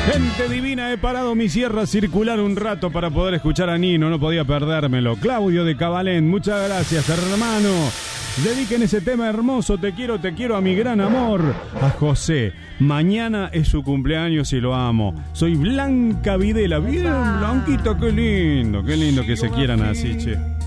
Gente divina, he parado mi sierra circular un rato para poder escuchar a Nino, no podía perdérmelo. Claudio de Cabalén, muchas gracias, hermano. Dediquen ese tema hermoso, te quiero a mi gran amor, a José. Mañana es su cumpleaños y lo amo. Soy Blanca Videla, bien Blanquita, qué lindo que se quieran así, che.